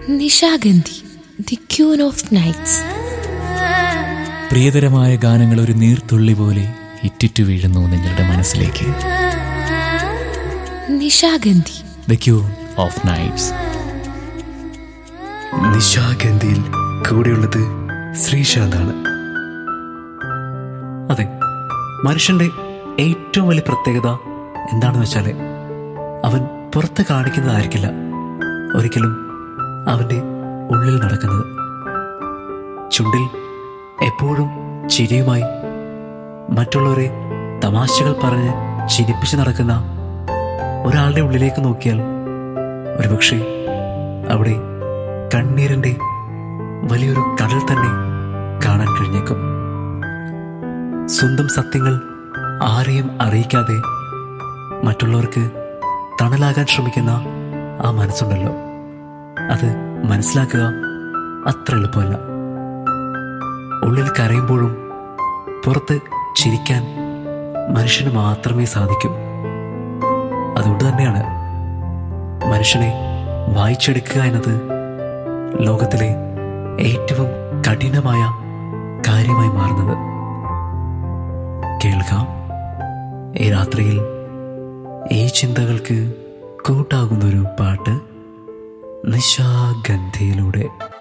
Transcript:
Nishagandhi, the queen of nights. പ്രിയതരമായ ഗാനങ്ങൾ ഒരു നീർത്തുള്ളി പോലെ ഇറ്റിറ്റു വീഴുന്നു നിങ്ങളുടെ മനസ്സിലേക്ക്. Nishagandhi, the queen of nights. നിശാഗന്ധിയിൽ കൂടെയുള്ളത് ശ്രീശാന്താണ്. അതെ, മനുഷ്യന്റെ ഏറ്റവും വലിയ പ്രത്യേകത എന്താണെന്ന് വെച്ചാൽ അവൻ പുറത്ത് കാണിക്കുന്നതായിരിക്കില്ല ഒരിക്കലും അവൻ്റെ ഉള്ളിൽ നടക്കുന്നത്. ചുണ്ടിൽ എപ്പോഴും ചിരിയുമായി മറ്റുള്ളവരെ തമാശകൾ പറഞ്ഞ് ചിരിപ്പിച്ച് നടക്കുന്ന ഒരാളുടെ ഉള്ളിലേക്ക് നോക്കിയാൽ ഒരുപക്ഷെ അവിടെ കണ്ണീരിൻ്റെ വലിയൊരു കടൽ തന്നെ കാണാൻ കഴിഞ്ഞേക്കും. സ്വന്തം സത്യങ്ങൾ ആരെയും അറിയിക്കാതെ മറ്റുള്ളവർക്ക് തണലാകാൻ ശ്രമിക്കുന്ന ആ മനസ്സുണ്ടല്ലോ, അത് മനസ്സിലാക്കുക അത്ര എളുപ്പമല്ല. ഉള്ളിൽ കരയുമ്പോഴും പുറത്ത് ചിരിക്കാൻ മനുഷ്യന് മാത്രമേ സാധിക്കൂ. അതുകൊണ്ട് തന്നെയാണ് മനുഷ്യനെ വായിച്ചെടുക്കുക എന്നത് ലോകത്തിലെ ഏറ്റവും കഠിനമായ കാര്യമായി മാറുന്നത്. കേൾക്കാം ഈ രാത്രിയിൽ ഈ ചിന്തകൾക്ക് കൂട്ടാകുന്നൊരു പാട്ട് നിശാഗന്ധിയിലൂടെ.